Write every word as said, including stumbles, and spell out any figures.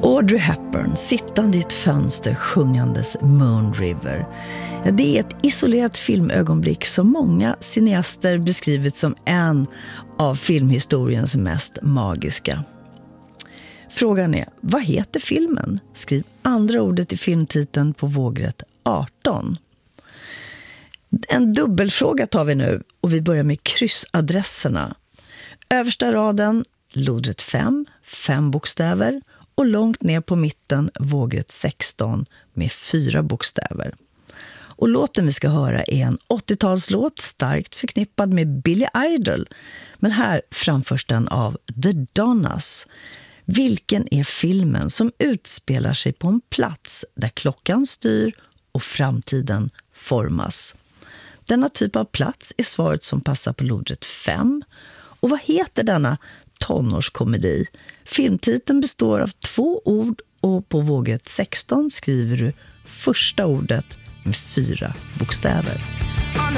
Audrey Hepburn sittande i ett fönster sjungandes Moon River. Ja, det är ett isolerat filmögonblick som många cineaster beskrivit som en av filmhistoriens mest magiska. Frågan är, vad heter filmen? Skriv andra ordet i filmtiteln på vågrätt arton. En dubbelfråga tar vi nu och vi börjar med kryssadresserna. Översta raden, lodrätt fem, fem bokstäver och långt ner på mitten vågrätt sexton med fyra bokstäver. Och låten vi ska höra är en åttiotalslåt starkt förknippad med Billy Idol. Men här framförs den av The Donnas. Vilken är filmen som utspelar sig på en plats där klockan styr och framtiden formas? Denna typ av plats är svaret som passar på lodrätt fem. Och vad heter denna tonårskomedi? Filmtiteln består av två ord och på vågrätt sexton skriver du första ordet med fyra bokstäver.